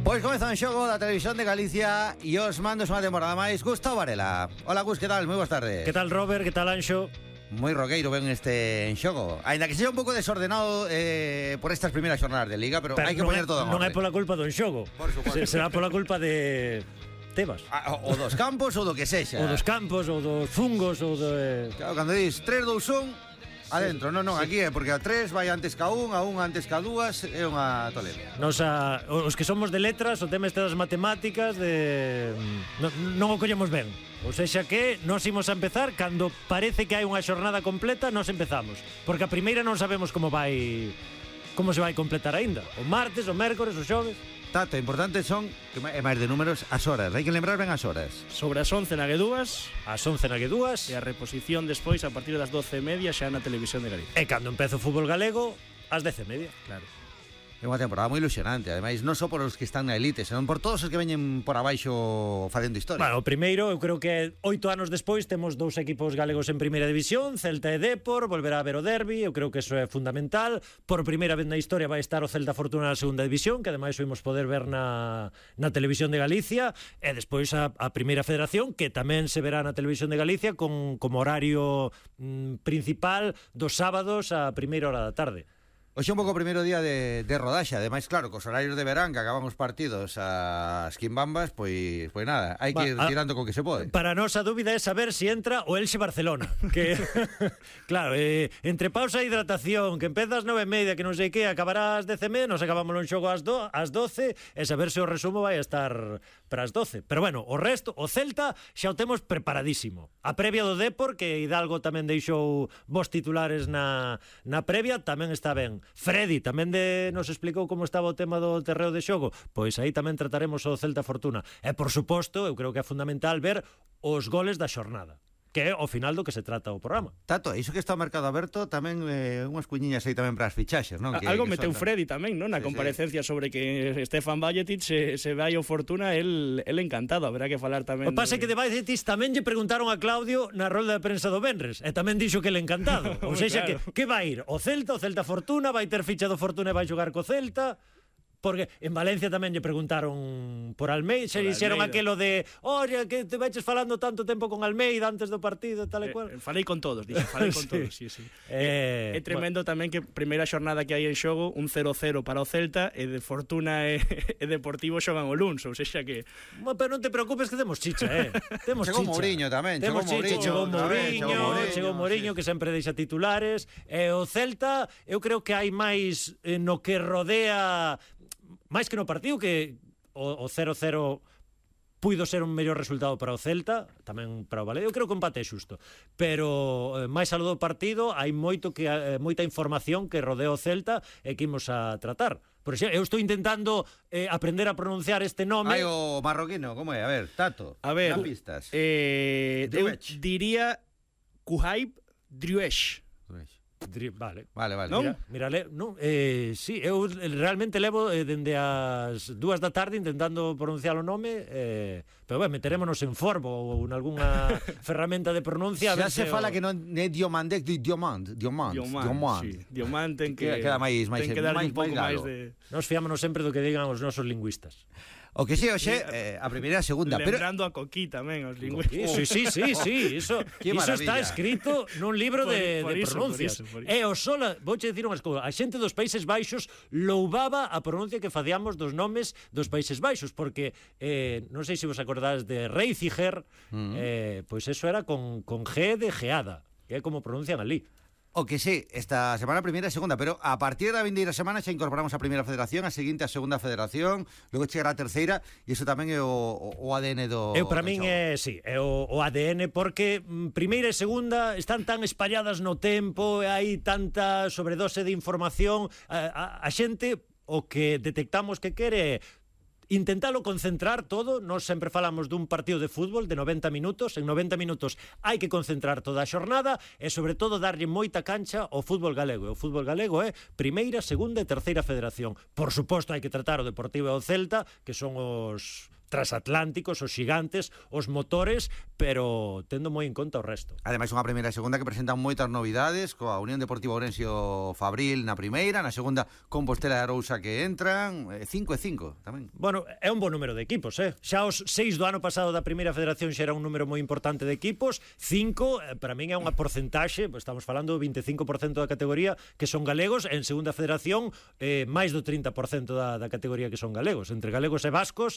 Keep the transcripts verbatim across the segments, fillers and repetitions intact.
Pois comeza un xogo da Televisión de Galicia e os mandos unha temporada máis Gustavo Varela. Hola Gus, que tal? Moi boas tardes. Que tal Robert, que tal Anxo? Moi roqueiro ven este en xogo. Ainda que sexa un pouco desordenado eh, por estas primeiras xornadas de Liga, pero, pero hai que poner é, todo en non orden. Non é pola culpa do xogo. Por suposto. Será pola culpa de Tebas. Ah, o dos campos ou do que sexa. O dos campos, ou dos fungos, ou do... Eh... Claro, cando dis tres, dous, un, adentro, non, non, aquí é porque a tres vai antes ca un, a un antes ca dúas, é unha toleria. Nos a, os que somos de letras, o tema este das matemáticas de non, non o collemos ben. Ou sexa que nós imos a empezar cando parece que hai unha xornada completa, nós empezamos, porque a primeira non sabemos como vai como se vai completar aínda. O martes, o mércores, o xoves. Tato, importante son, que é máis de números, as horas. Hai que lembrar ben as horas. Sobre as once na Guedúas, As once na Guedúas. e a reposición despois a partir das doce e media xa na Televisión de Galicia. E cando empezo o fútbol galego, ás dez e media. Claro. É unha temporada moi ilusionante, ademais non só por os que están na elite, senón por todos os que veñen por abaixo facendo historia. Bueno, o primeiro, eu creo que oito anos despois temos dous equipos galegos en primeira división, Celta e Depor, volverá a ver o derbi, eu creo que eso é fundamental. Por primeira vez na historia vai estar o Celta Fortuna na segunda división, que ademais o imos poder ver na, na Televisión de Galicia, e despois a, a primeira federación, que tamén se verá na Televisión de Galicia con, como horario mm, principal dos sábados a primeira hora da tarde. Hoxe un pouco o primeiro día de, de rodaxa, ademais, claro, cos horarios de verán que acaban os partidos ás quimbambas, pois, pois nada, hai que ir Va, a, tirando co que se pode. Para nós a dúbida é saber se si entra o Elxe Barcelona, que claro, eh, entre pausa e hidratación, que empeza ás nove e media, que non sei que, acabará ás dez e media, nos acabamos un xogo ás, do, ás doce, e saber se o resumo vai a estar para as doce. Pero bueno, o resto, o Celta xa o temos preparadísimo. A previa do Depor, que Hidalgo tamén deixou vos titulares na, na previa, tamén está ben. Freddy tamén de nos explicou como estaba o tema do terreo de xogo, pois aí tamén trataremos o Celta Fortuna. E por suposto, eu creo que é fundamental ver os goles da xornada, que é o final do que se trata o programa. Tato, iso que está o mercado aberto tamén eh, unhas cuñiñas aí tamén para as fichaxes, non? Que, Algo que meteu son... Freddy tamén, non? Na sí, comparecencia sí. sobre que Stefan Valletic se, se vai o Fortuna, el, el encantado, haberá que falar tamén. O que pasa é que de Valletic tamén lle preguntaron a Claudio na rolda de prensa do Venres, e tamén dixo que ele encantado. Ou seja, claro. que, que vai ir o Celta, o Celta Fortuna, vai ter ficha do Fortuna e vai xogar co Celta. Porque en Valencia tamén lle preguntaron por Almeida, se dixeron aquelo de oye, que te veches falando tanto tempo con Almeida antes do partido, tal e cual. Eh, falei con todos, dixo, falei con sí. todos, sí, sí. Eh, é, é tremendo bueno. tamén que primeira xornada que hai en xogo, un cero cero para o Celta, e de Fortuna e, e Deportivo xogan o luns, ou sexa que... Bueno, pero non te preocupes que temos chicha, eh. Temos chegou chicha. Mourinho tamén, temos chegou chicha, chegou Mourinho, chegou Mourinho, sí. que sempre deixa titulares, e o Celta, eu creo que hai máis eh, no que rodea... máis que no partido, que o, o cero cero puido ser un mellor resultado para o Celta, tamén para o Valladolid. Eu creo que o empate é xusto, pero eh, máis aló do partido hai moito que eh, moita información que rodea o Celta e que imos a tratar. Por exemplo, eu estou intentando eh, aprender a pronunciar este nome. Hai o marroquino, como é? A ver, Tato, a ver, pistas. Eh, eu diría Kuhaib Driouech. Vale, vale, vale. Mira, mira le, no, eh, sí, eu realmente levo eh, dende as dúas da tarde intentando pronunciar o nome, eh, pero bueno, meterémonos en Forbo ou en algunha ferramenta de pronuncia. Xa se, se fala o... que non é Diomandec, di Diomant, Diomant, Diomant, Diomant. Sí. Diomant ten que queda máis máis ten que darlle máis, un pouco máis, máis de... Nos fiámonos sempre do que digan os nosos lingüistas. O que sí, oxe, eh, a primeira e a segunda, lembrando pero a Coquí tamén os lingüistas. Sí, sí, sí, sí, iso, iso está escrito nun libro de, por, por de iso, pronuncias. Por iso, por iso. E o sola, vouche dicir unhas cousas, a xente dos Países Baixos louvaba a pronuncia que facíamos dos nomes dos Países Baixos, porque eh, non sei se vos acordades de Reitziger, uh-huh. eh, pois eso era con, con G de geada, que é como pronuncian ali. O que sí, esta semana a primeira e segunda, pero a partir da vindeira semana xa incorporamos a primeira federación, a seguinte a segunda federación, logo chegará a terceira, e iso tamén é o, o, o A D N do... Eu para min é, sí, é o, o A D N, porque mm, primeira e segunda están tan espalladas no tempo, e hai tanta sobredose de información, a, a, a xente o que detectamos que quere intentalo concentrar todo. Nós sempre falamos dun partido de fútbol de noventa minutos. En noventa minutos hai que concentrar toda a xornada e, sobre todo, darlle moita cancha ao fútbol galego. E o fútbol galego é primeira, segunda e terceira federación. Por suposto, hai que tratar o Deportivo e o Celta, que son os transatlánticos, os xigantes, os motores, pero tendo moi en conta o resto. Ademais, unha primeira e segunda que presentan moitas novidades, coa Unión Deportiva Ourense o Fabril na primeira, na segunda Compostela e Arousa que entran, cinco e cinco tamén. Bueno, é un bo número de equipos, eh? Xa os seis do ano pasado da primeira federación xa era un número moi importante de equipos, cinco, para min é unha porcentaxe, estamos falando do veinticinco por cento da categoría que son galegos, en segunda federación eh, máis do trinta por cento da, da categoría que son galegos. Entre galegos e vascos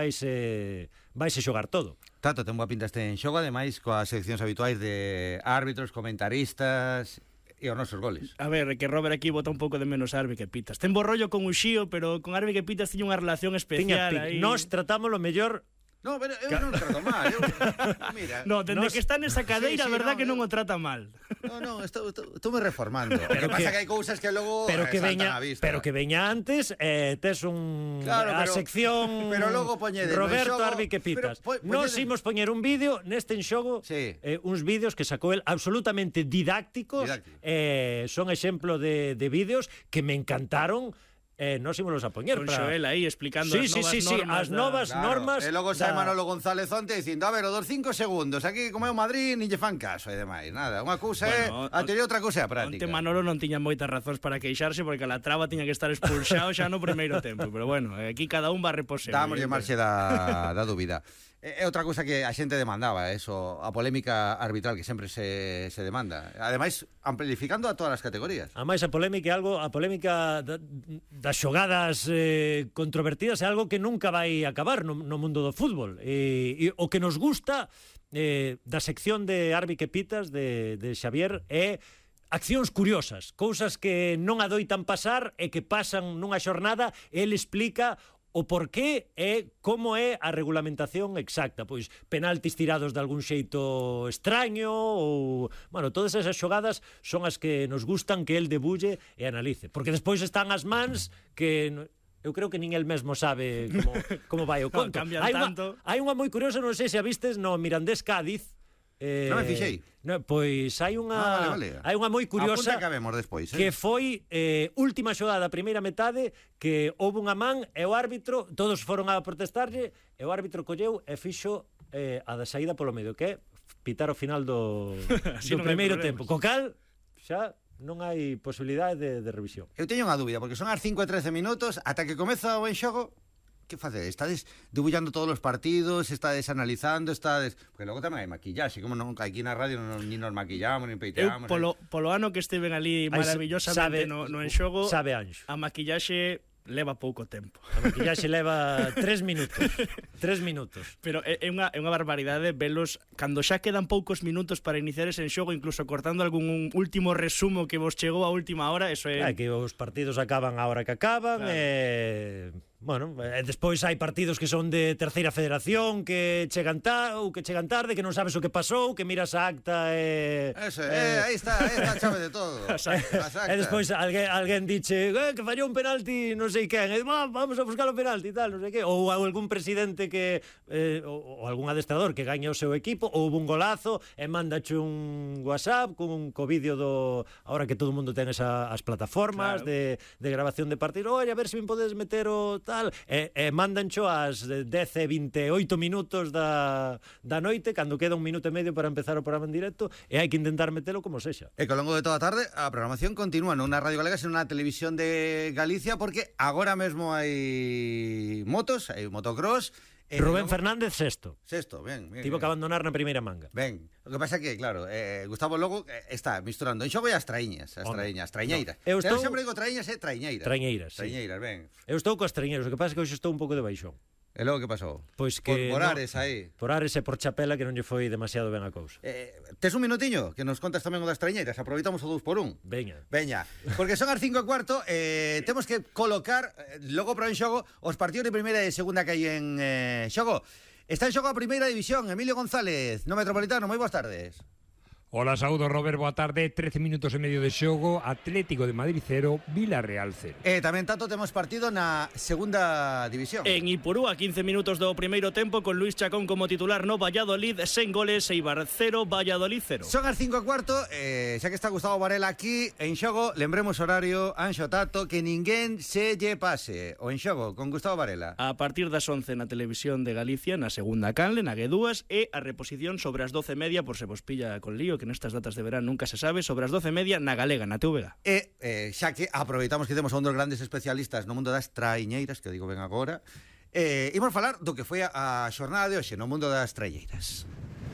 vaise, vaise xogar todo. Tato, ten boa pinta este en xogo, ademais, coas seccións habituais de árbitros, comentaristas e os nosos goles. A ver, que Robert aquí bota un pouco de menos Arbi que Pitas. Ten bo rollo con Uxío, pero con Arbi que Pitas tiña unha relación especial. Tiña, aí. Nos tratamos lo mellor. No, pero eu non o trato mal. Eu, mira. No, dende Nos... que está nesa cadeira, Sí, sí, a verdad no, que non eu... o trata mal. No, no, estou, estou, estou me reformando. Pero o que pasa que- que hai cousas que logo Pero que saltan veña, á vista. pero que veña antes, eh, tes un Claro, a pero- sección pero logo poñede no Roberto enxogo- Arbi que pitas. pero po- Nos poñede- imos poñer un vídeo neste enxogo, Sí. eh, uns vídeos que sacou el absolutamente didácticos, Didáctico. eh, son exemplo de, de vídeos que me encantaron. Eh, nos ímolos a poñer Con para... Xoel aí explicando Sí, as sí, novas sí, sí, normas as da- novas Claro, normas e logo sai da- Manolo González onte dicindo, a ver, o dos cinco segundos, aquí como é o Madrid, nin lle fan caso e demais, nada. Unha cousa Bueno, é a teoría, outra cousa é a Onte práctica. Manolo non tiña moitas razóns para queixarse porque a la traba tiña que estar expulsado xa no primeiro tempo, pero bueno, aquí cada un va reposeu. Dámoslle marxe da, da dúbida. É outra cousa que a xente demandaba, eso, a polémica arbitral que sempre se, se demanda. Ademais, amplificando a todas as categorías. A máis a polémica é algo, a polémica da, das xogadas eh, controvertidas é algo que nunca vai acabar no, no mundo do fútbol. E, e o que nos gusta eh, da sección de Arbi que pitas de, de Xavier é accións curiosas, cousas que non adoitan pasar e que pasan nunha xornada, el explica o porqué é como é a regulamentación exacta, pois penaltis tirados de algún xeito extraño ou, bueno, todas esas xogadas son as que nos gustan que el debulle e analice, porque despois están as mans que eu creo que nin el mesmo sabe como, como vai o No, conto. cambian hai, unha, tanto. hai unha moi curiosa, non sei se a vistes no Mirandés Cádiz. Eh, Non me fixei. No, pois hai unha Ah, vale, vale. hai unha moi curiosa Apunta que vemos despois, eh? que foi eh, última xogada da primeira metade que houve unha man e o árbitro, todos foron a protestarlle e o árbitro colleu e fixo eh, a da saída polo medio, que é pitar o final do, Así do non hai primeiro problemas. tempo. Co cal, xa non hai posibilidade de, de revisión. Eu teño unha dúbida, porque son as cinco e trece minutos, ata que comeza o enxogo, que facedes? Estades debullando todos os partidos, estades analizando, estades... Porque logo tamén hai maquillaxe, como non, aquí na radio non, ni nos maquillamos, ni Eu, peiteamos... polo, polo ano que estiven ali Ai, maravillosamente sabe- no, no enxogo, Sabe Anxo. a maquillaxe leva pouco tempo. A maquillaxe leva tres minutos. tres minutos. Pero é, é, unha, é unha barbaridade velos cando xa quedan poucos minutos para iniciar ese enxogo, incluso cortando algún un último resumo que vos chegou a última hora, eso é... É que os partidos acaban a hora que acaban Claro. e... Bueno, e despois hai partidos que son de terceira federación que chegan ta, ou que chegan tarde, que non sabes o que pasou, que miras a acta e... Eso, eh, aí está, aí está a chave de todo. As actas. As actas. E despois alguén, alguén diche eh, que fallou un penalti non sei quen, e ah, vamos a buscar o penalti e tal, non sei que, ou algún presidente que eh, ou, ou algún adestrador que gaña o seu equipo, ou un golazo e mandache un WhatsApp con un co vídeo do ahora que todo o mundo ten esa, as plataformas Claro. de, de grabación de partido, oi, a ver se me podes meter o tal, e, e mandancho ás dez e vinte e oito minutos da, da noite, cando queda un minuto e medio para empezar o programa en directo, e hai que intentar metelo como sexa. E que ao longo de toda a tarde a programación continúa non na Radio Galega, sino na televisión de Galicia, porque agora mesmo hai motos, hai motocross. e Rubén logo- Fernández sexto. Sexto, ben, ben. Tivo ben. que abandonar na primeira manga. Ben, o que pasa que, claro, eh, Gustavo logo eh, está misturando en xogo e as traíñas, as Home, traíñas, traiñeiras. no. Eu Eu estou- sempre digo traíñas e traiñeiras. Traiñeiras, sí. Traiñeiras, ben. Eu estou coas treñeiros, o que pasa é que hoxe estou un pouco de baixón. E logo que pasou? Pois Por, que por no, Ares aí. Por Ares e por Chapela que non lle foi demasiado ben a cousa. Eh, tes un minutiño que nos contas tamén o das traiñeiras, aproveitamos o dous por un. Veña. Veña, porque son as cinco e cuarto, eh, temos que colocar eh, logo para en xogo os partidos de primeira e segunda que hai en eh, xogo. Está en xogo a primeira división, Emilio González, no Metropolitano, moi boas tardes. Hola, saúdo, Robert, boa tarde. trece minutos e medio de xogo, Atlético de Madrid cero, Villarreal cero. E tamén tanto temos partido na segunda división. En Ipurú, a quince minutos do primeiro tempo, con Luis Chacón como titular no Valladolid, sen goles, Eibar cero, Valladolid cero. Son as cinco e cuarto, eh, xa que está Gustavo Varela aquí, en xogo, lembremos horario, Anxo Tato, que ninguén se lle pase. O en xogo, con Gustavo Varela. A partir das once na televisión de Galicia, na segunda canle, na G dúas, e a reposición sobre as doce e media, por se vos pilla con lío, que nestas datas de verán nunca se sabe, sobre as doce e media na Galega, na T V G. E eh, xa que aproveitamos que temos a un dos grandes especialistas no mundo das traiñeiras, que digo ben agora, eh, imos falar do que foi a, a xornada de hoxe no mundo das traiñeiras.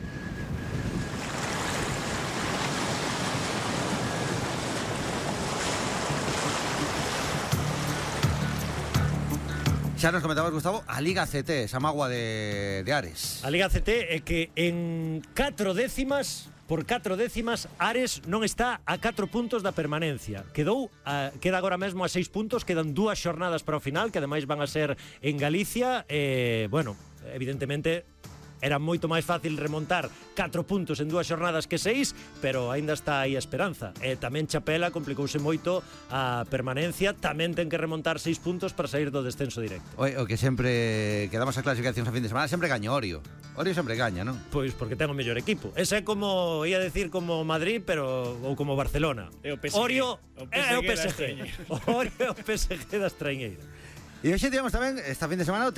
Xa nos comentabas, Gustavo, a Liga C T, esa magua de, de Ares. A Liga C T é que en catro décimas, por catro décimas, Ares non está a catro puntos da permanencia. Quedou a, queda agora mesmo a seis puntos, quedan dúas xornadas para o final, que ademais van a ser en Galicia. E, bueno, evidentemente era moito máis fácil remontar catro puntos en dúas xornadas que seis, pero aínda está aí a esperanza. E tamén Chapela complicouse moito a permanencia, tamén ten que remontar seis puntos para sair do descenso directo. O, o que sempre que damos a clasificacións a fin de semana, sempre gaña Orio. Orio sempre gaña, non? Pois porque ten o mellor equipo. Ese é como, ia decir, como Madrid, pero ou como Barcelona. É o P S G. Orio é o P S G. das traiñeiras. Orio é o P S G das traiñeiras. E hoxe tivemos tamén, esta fin de semana,